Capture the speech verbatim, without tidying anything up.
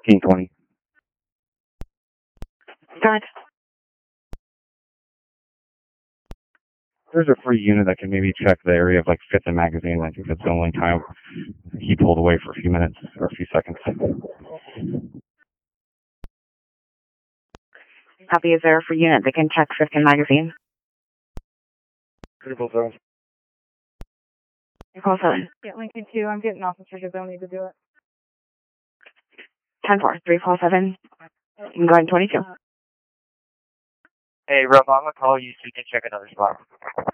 King twenty. Good. There's a free unit that can maybe check the area of like Fifth and Magazine. I think that's the only time he pulled away for a few minutes or a few seconds. Copy. Is there a free unit that can check Fifth and Magazine? Triple seven. Call seven. Get Lincoln two. I'm getting off the because they'll need to do it. ten four. three four seven. You can go ahead and twenty-two. Hey, Rob, I'm going to call you so you can check another spot.